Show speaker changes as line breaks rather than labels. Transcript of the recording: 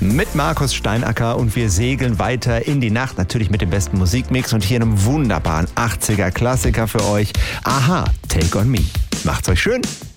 mit Markus Steinacker und wir segeln weiter in die Nacht, natürlich mit dem besten Musikmix und hier einem wunderbaren 80er Klassiker für euch. Aha, Take on Me. Macht's euch schön.